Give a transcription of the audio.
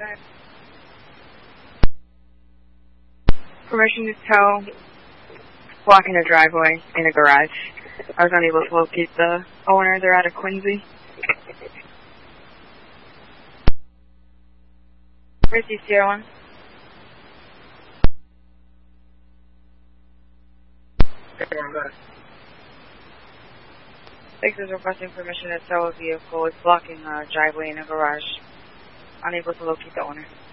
Permission to tow, blocking a driveway in a garage. I was unable to locate the owner. They're out of Quincy. Where's Sierra 1? Six is requesting permission to tow a vehicle. It's blocking a driveway in a garage. Unable to locate the owner.